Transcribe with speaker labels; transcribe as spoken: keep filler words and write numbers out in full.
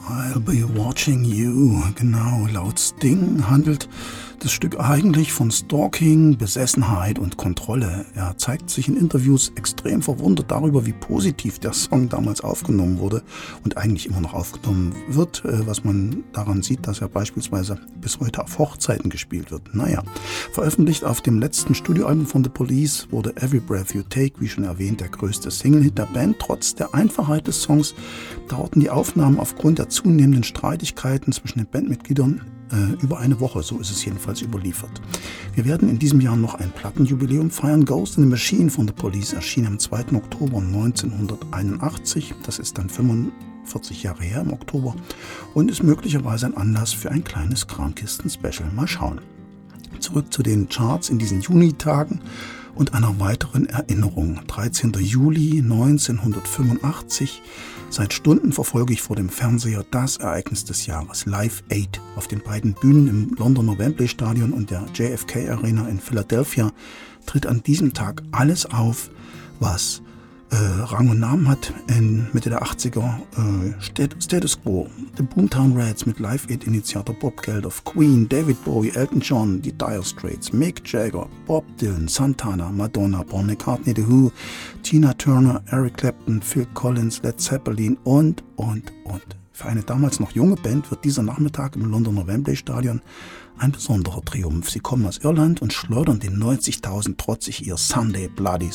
Speaker 1: I'll be watching you. Genau, laut Sting handelt das Stück eigentlich von Stalking, Besessenheit und Kontrolle. Er zeigt sich in Interviews extrem verwundert darüber, wie positiv der Song damals aufgenommen wurde und eigentlich immer noch aufgenommen wird, was man daran sieht, dass er beispielsweise bis heute auf Hochzeiten gespielt wird. Naja, veröffentlicht auf dem letzten Studioalbum von The Police wurde Every Breath You Take, wie schon erwähnt, der größte Single-Hit der Band. Trotz der Einfachheit des Songs dauerten die Aufnahmen aufgrund der zunehmenden Streitigkeiten zwischen den Bandmitgliedern über eine Woche, so ist es jedenfalls überliefert. Wir werden in diesem Jahr noch ein Plattenjubiläum feiern. Ghost in the Machine von The Police erschien am zweiten Oktober neunzehnhunderteinundachtzig. Das ist dann fünfundvierzig Jahre her im Oktober und ist möglicherweise ein Anlass für ein kleines Kramkisten-Special. Mal schauen. Zurück zu den Charts in diesen Junitagen und einer weiteren Erinnerung. dreizehnter Juli neunzehnhundertfünfundachtzig. Seit Stunden verfolge ich vor dem Fernseher das Ereignis des Jahres, Live Aid. Auf den beiden Bühnen im Londoner Wembley Stadion und der J F K Arena in Philadelphia tritt an diesem Tag alles auf, was äh, Rang und Namen hat. In Mitte der achtziger äh, Status Quo, The Boomtown Rats mit Live Aid-Initiator Bob Geldof, Queen, David Bowie, Elton John, die Dire Straits, Mick Jagger, Bob Dylan, Santana, Madonna, Paul McCartney, The Who, Tina Turner, Eric Clapton, Phil Collins, Led Zeppelin und, und, und. Für eine damals noch junge Band wird dieser Nachmittag im Londoner Wembley Stadion ein besonderer Triumph. Sie kommen aus Irland und schleudern den neunzigtausend trotzig ihr Sunday Bloody